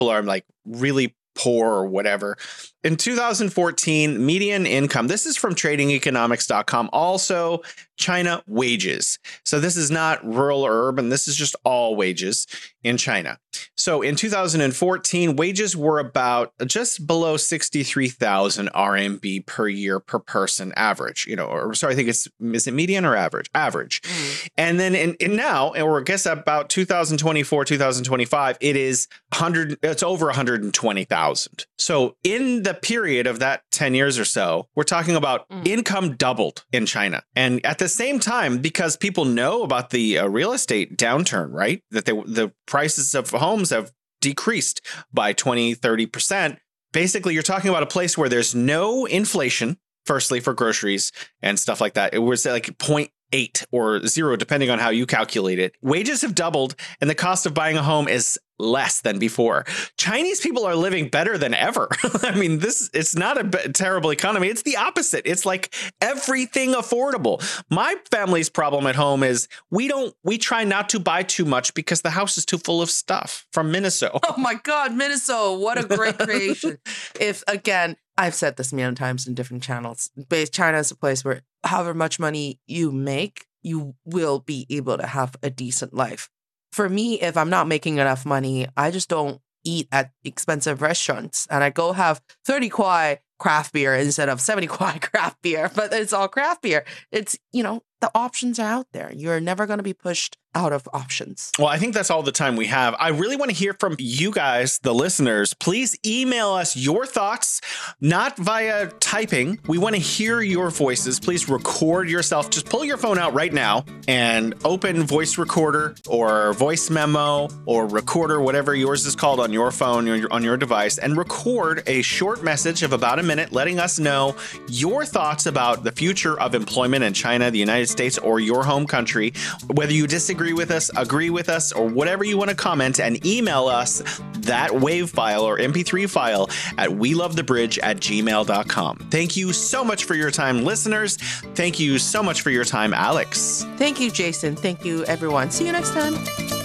are like really poor or whatever. In 2014, median income, this is from tradingeconomics.com, also China wages. So this is not rural or urban. This is just all wages in China. So in 2014, wages were about just below 63,000 RMB per year per person average, or sorry, I think is it median or average? Average. And then in now, or I guess about 2024, 2025, it's over 120,000. So in the period of that 10 years or so, we're talking about income doubled in China. And at the same time, because people know about the real estate downturn, right? That the prices of homes have decreased by 20, 30%. Basically, you're talking about a place where there's no inflation, firstly, for groceries and stuff like that. It was like 0.8 or 0, depending on how you calculate it. Wages have doubled and the cost of buying a home is less than before. Chinese people are living better than ever. I mean, it's not a terrible economy. It's the opposite. It's like everything affordable. My family's problem at home is we try not to buy too much because the house is too full of stuff from Miniso. Oh my God, Miniso. What a great creation. Again, I've said this a million times in different channels. China is a place where however much money you make, you will be able to have a decent life. For me, if I'm not making enough money, I just don't eat at expensive restaurants. And I go have 30 kuai craft beer instead of 70 kuai craft beer. But it's all craft beer. It's, the options are out there. You're never going to be pushed out of options. Well, I think that's all the time we have. I really want to hear from you guys, the listeners. Please email us your thoughts, not via typing. We want to hear your voices. Please record yourself. Just pull your phone out right now and open voice recorder or voice memo or recorder, whatever yours is called on your phone or on your device, and record a short message of about a minute letting us know your thoughts about the future of employment in China, the United States, or your home country, whether you disagree with us, agree with us, or whatever you want to comment, and email us that WAV file or MP3 file at welovethebridge@gmail.com. Thank you so much for your time, listeners. Thank you so much for your time, Alex. Thank you, Jason. Thank you, everyone. See you next time.